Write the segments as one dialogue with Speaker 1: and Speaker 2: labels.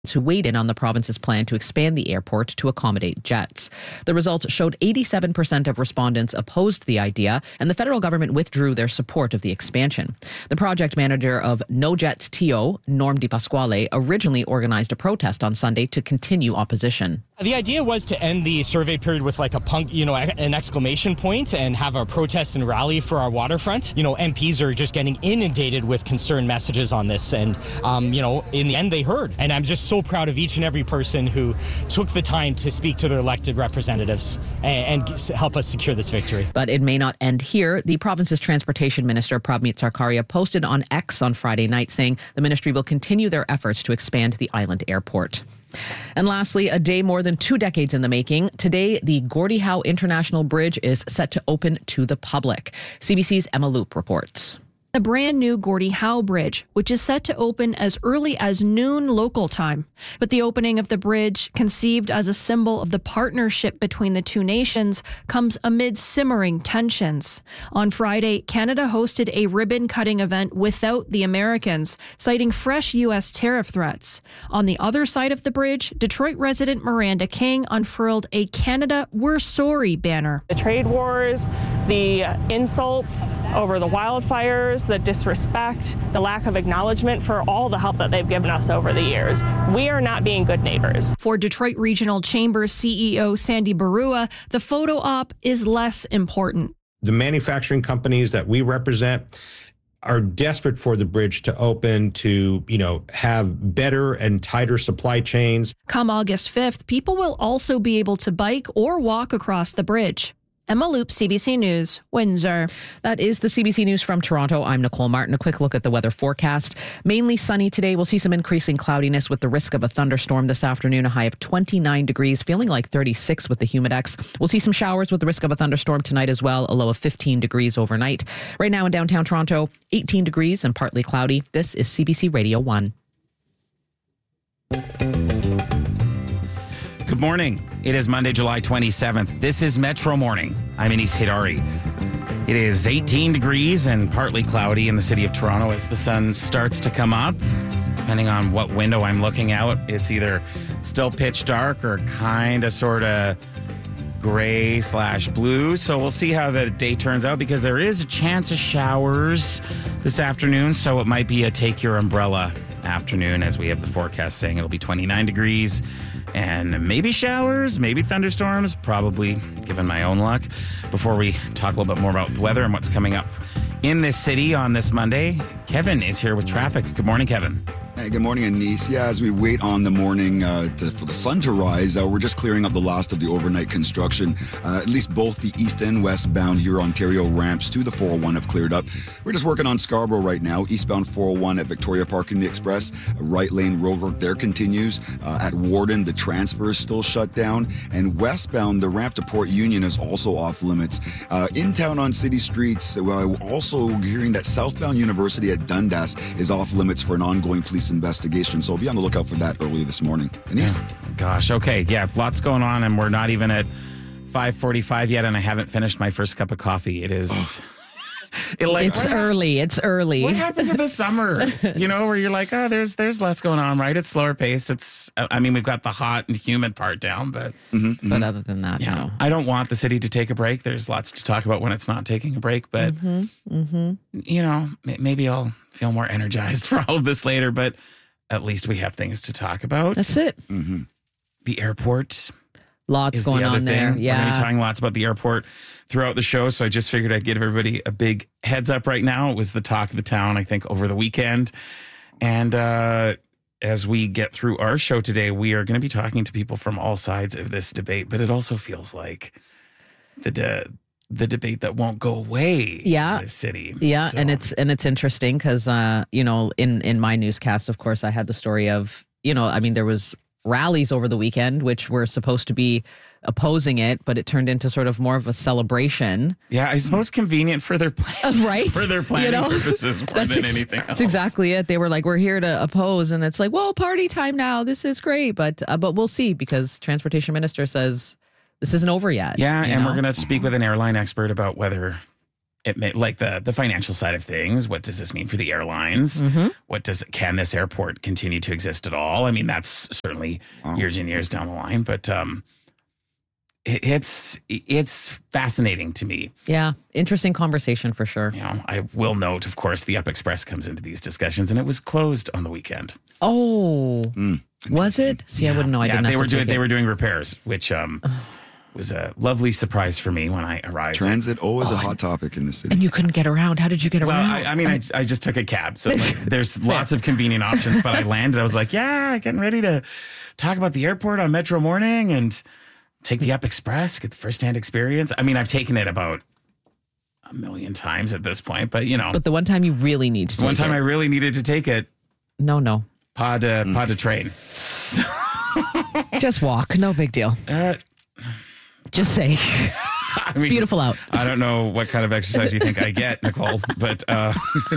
Speaker 1: who weighed in on the province's plan to expand the airport to accommodate jets. The results showed 87% of respondents opposed the idea, and the federal government withdrew their support of the expansion. The project manager of No Jets TO, Norm Di Pasquale, originally organized a protest on Sunday to continue opposition.
Speaker 2: The idea was to end the survey period with like an exclamation point and have a protest and rally for our waterfront. MPs are just getting inundated with concerned messages on this, and in the end they heard. And I'm just so proud of each and every person who took the time to speak to their elected representatives and help us secure this victory.
Speaker 1: But it may not end here. The province's transportation minister, Prabmeet Sarkaria, posted on X on Friday night saying the ministry will continue their efforts to expand the island airport. And lastly, a day more than 2 decades in the making. Today, the Gordie Howe International Bridge is set to open to the public. CBC's Emma Loop reports.
Speaker 3: The brand new Gordie Howe Bridge, which is set to open as early as noon local time. But the opening of the bridge, conceived as a symbol of the partnership between the two nations, comes amid simmering tensions. On Friday, Canada hosted a ribbon-cutting event without the Americans, citing fresh U.S. tariff threats. On the other side of the bridge, Detroit resident Miranda King unfurled a Canada We're Sorry banner.
Speaker 4: The trade wars, the insults over the wildfires, the disrespect, the lack of acknowledgement for all the help that they've given us over the years. We are not being good neighbors.
Speaker 3: For Detroit Regional Chamber CEO Sandy Barua, the photo op is less important.
Speaker 5: The manufacturing companies that we represent are desperate for the bridge to open, to, have better and tighter supply chains.
Speaker 3: Come August 5th, people will also be able to bike or walk across the bridge. Emma Loop, CBC News, Windsor.
Speaker 1: That is the CBC News from Toronto. I'm Nicole Martin. A quick look at the weather forecast. Mainly sunny today. We'll see some increasing cloudiness with the risk of a thunderstorm this afternoon. A high of 29 degrees, feeling like 36 with the Humidex. We'll see some showers with the risk of a thunderstorm tonight as well. A low of 15 degrees overnight. Right now in downtown Toronto, 18 degrees and partly cloudy. This is CBC Radio 1.
Speaker 6: Good morning. It is Monday, July 27th. This is Metro Morning. I'm Anis Hidari. It is 18 degrees and partly cloudy in the city of Toronto as the sun starts to come up. Depending on what window I'm looking out, it's either still pitch dark or kind of sort of gray/blue. So we'll see how the day turns out because there is a chance of showers this afternoon. So it might be a take your umbrella afternoon as we have the forecast saying it'll be 29 degrees. And maybe showers, maybe thunderstorms, probably given my own luck. Before we talk a little bit more about the weather and what's coming up in this city on this Monday, Kevin is here with traffic. Good morning, Kevin.
Speaker 7: Hey, good morning, Anis. Yeah, as we wait on the morning for the sun to rise, we're just clearing up the last of the overnight construction. At least both the east and westbound Ontario ramps to the 401 have cleared up. We're just working on Scarborough right now. Eastbound 401 at Victoria Park in the Express. Right lane roadwork there continues. At Warden, the transfer is still shut down. And westbound, the ramp to Port Union is also off limits. In town on city streets, also hearing that southbound University at Dundas is off limits for an ongoing police investigation, so be on the lookout for that early this morning. Anis?
Speaker 6: Yeah. Gosh, okay. Yeah, lots going on, and we're not even at 5:45 yet, and I haven't finished my first cup of coffee. It is...
Speaker 1: It's early.
Speaker 6: What happened to the summer? Where you're like, there's less going on, right? It's slower pace. We've got the hot and humid part down, but...
Speaker 1: But other than that, no.
Speaker 6: I don't want the city to take a break. There's lots to talk about when it's not taking a break, but, maybe I'll feel more energized for all of this later, but at least we have things to talk about.
Speaker 1: That's it.
Speaker 7: Mm-hmm.
Speaker 6: The airport...
Speaker 1: Lots going on there. Yeah.
Speaker 6: We're going to be talking lots about the airport throughout the show. So I just figured I'd give everybody a big heads up right now. It was the talk of the town, I think, over the weekend. And as we get through our show today, we are going to be talking to people from all sides of this debate. But it also feels like the debate that won't go away in this city.
Speaker 1: Yeah. So. And it's interesting because, in my newscast, of course, I had the story of, there was rallies over the weekend, which were supposed to be opposing it, but it turned into sort of more of a celebration.
Speaker 6: Yeah, I suppose convenient for their plan,
Speaker 1: right?
Speaker 6: For their planning purposes more than anything else.
Speaker 1: That's exactly it. They were like, we're here to oppose, and it's like, well, party time now. This is great, but we'll see because Transportation Minister says this isn't over yet.
Speaker 6: Yeah, and we're going to speak with an airline expert about whether it may, like the financial side of things. What does this mean for the airlines? Can this airport continue to exist at all? I mean, that's certainly years and years down the line, but it's fascinating to me.
Speaker 1: Yeah, interesting conversation for sure.
Speaker 6: You know, I will note, of course, the Up Express comes into these discussions, and it was closed on the weekend.
Speaker 1: Oh, was it? See, I wouldn't know.
Speaker 6: They were doing repairs, which was a lovely surprise for me when I arrived.
Speaker 7: Transit always a hot topic in the city.
Speaker 1: And you couldn't get around. How did you get around?
Speaker 6: I just took a cab. So there's lots of convenient options, but I landed. I was like, getting ready to talk about the airport on Metro Morning and take the Up Express, get the firsthand experience. I mean, I've taken it about a million times at this point, but
Speaker 1: But the one time you really need to take it.
Speaker 6: One time I really needed to take it.
Speaker 1: No.
Speaker 6: Pod to train.
Speaker 1: Just walk. No big deal. Just say. It's beautiful out.
Speaker 6: I don't know what kind of exercise you think I get, Nicole, but I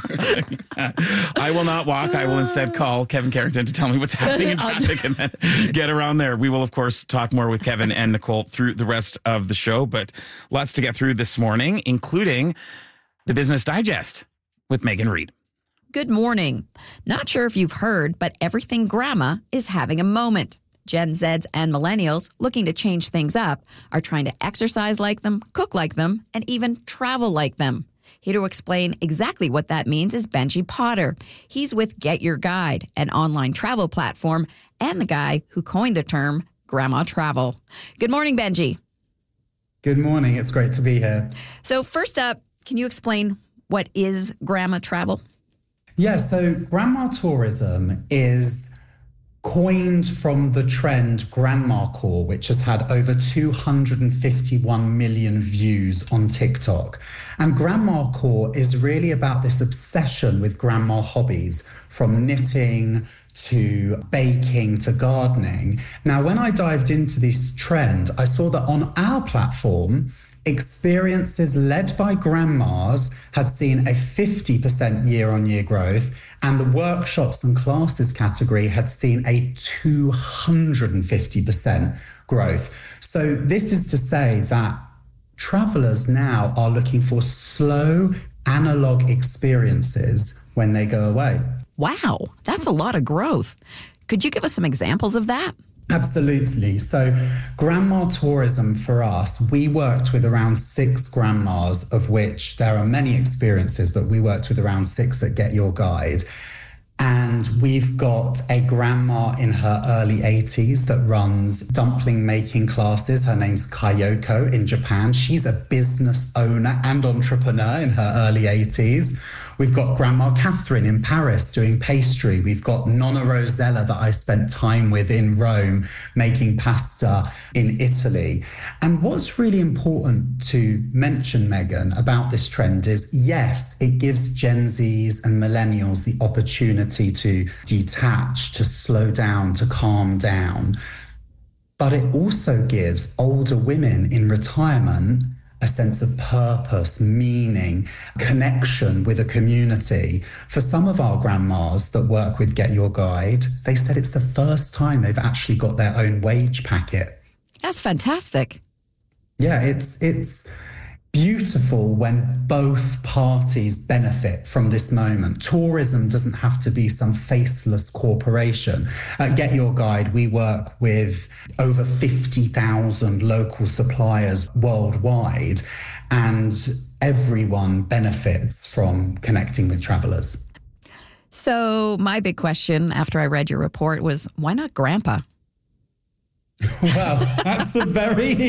Speaker 6: will not walk. I will instead call Kevin Carrington to tell me what's happening in traffic and then get around there. We will, of course, talk more with Kevin and Nicole through the rest of the show, but lots to get through this morning, including the Business Digest with Megan Reid.
Speaker 8: Good morning. Not sure if you've heard, but Everything Grandma is having a moment. Gen Zs and millennials looking to change things up are trying to exercise like them, cook like them, and even travel like them. Here to explain exactly what that means is Benji Potter. He's with Get Your Guide, an online travel platform, and the guy who coined the term Grandma Travel. Good morning, Benji.
Speaker 9: Good morning. It's great to be here.
Speaker 8: So first up, can you explain what is Grandma Travel?
Speaker 9: Yeah, so Grandma Tourism is coined from the trend Grandma-core, which has had over 251 million views on TikTok. And Grandma-core is really about this obsession with grandma hobbies, from knitting to baking to gardening. Now, when I dived into this trend, I saw that on our platform, experiences led by grandmas had seen a 50% year-on-year growth, and the workshops and classes category had seen a 250% growth. So this is to say that travelers now are looking for slow, analog experiences when they go away.
Speaker 8: Wow, that's a lot of growth. Could you give us some examples of that?
Speaker 9: Absolutely. So Grandma Tourism for us, we worked with around 6 grandmas, of which there are many experiences, but we worked with around 6 at Get Your Guide. And we've got a grandma in her early 80s that runs dumpling making classes. Her name's Kayoko in Japan. She's a business owner and entrepreneur in her early 80s. We've got Grandma Catherine in Paris doing pastry. We've got Nonna Rosella that I spent time with in Rome making pasta in Italy. And what's really important to mention, Megan, about this trend is, yes, it gives Gen Zs and millennials the opportunity to detach, to slow down, to calm down. But it also gives older women in retirement a sense of purpose, meaning, connection with a community. For some of our grandmas that work with Get Your Guide, they said it's the first time they've actually got their own wage packet.
Speaker 8: That's fantastic.
Speaker 9: Yeah, it's beautiful when both parties benefit from this moment. Tourism doesn't have to be some faceless corporation. At Get Your Guide, we work with over 50,000 local suppliers worldwide, and everyone benefits from connecting with travelers.
Speaker 8: So my big question after I read your report was, why not Grandpa?
Speaker 9: Well, that's a very,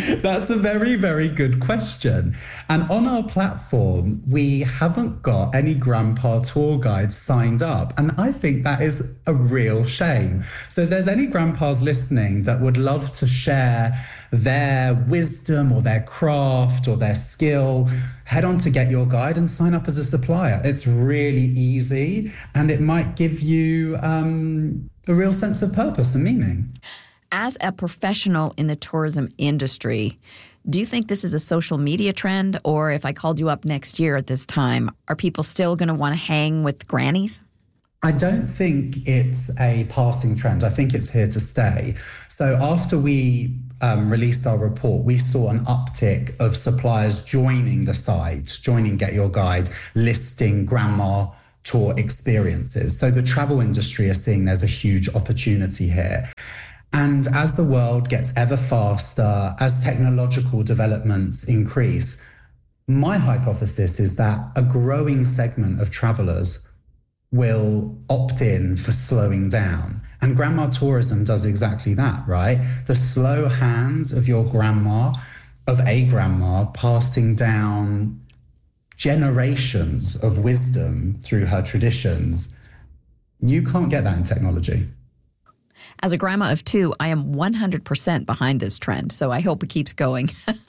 Speaker 9: very good question. And on our platform, we haven't got any grandpa tour guides signed up. And I think that is a real shame. So if there's any grandpas listening that would love to share their wisdom or their craft or their skill, head on to Get Your Guide and sign up as a supplier. It's really easy, and it might give you a real sense of purpose and meaning.
Speaker 8: As a professional in the tourism industry, do you think this is a social media trend? Or if I called you up next year at this time, are people still going to want to hang with grannies?
Speaker 9: I don't think it's a passing trend. I think it's here to stay. So after we released our report, we saw an uptick of suppliers joining the site, joining Get Your Guide, listing grandma tour experiences. So the travel industry are seeing there's a huge opportunity here. And as the world gets ever faster, as technological developments increase, my hypothesis is that a growing segment of travelers will opt in for slowing down. And grandma tourism does exactly that, right? The slow hands of your grandma, of a grandma, passing down generations of wisdom through her traditions. You can't get that in technology.
Speaker 8: As a grandma of 2, I am 100% behind this trend, so I hope it keeps going.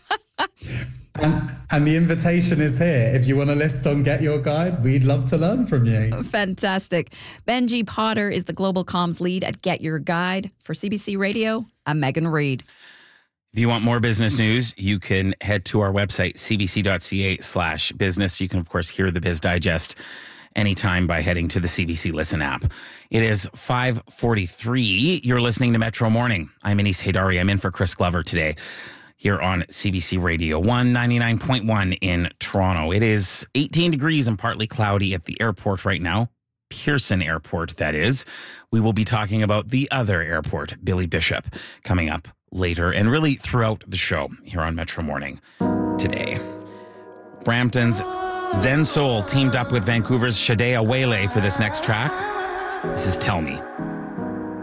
Speaker 9: And the invitation is here. If you want to list on Get Your Guide, we'd love to learn from you.
Speaker 8: Fantastic. Benji Potter is the Global Comms lead at Get Your Guide. For CBC Radio, I'm Megan Reid.
Speaker 6: If you want more business news, you can head to our website, cbc.ca/business. You can, of course, hear the Biz Digest anytime by heading to the CBC Listen app. It is 5:43. You're listening to Metro Morning. I'm Anis Haydari. I'm in for Chris Glover today here on CBC Radio 199.1 in Toronto. It is 18 degrees and partly cloudy at the airport right now. Pearson Airport, that is. We will be talking about the other airport, Billy Bishop, coming up later and really throughout the show here on Metro Morning today. Brampton's Zen Soul teamed up with Vancouver's Shadea Wele for this next track. This is Tell Me.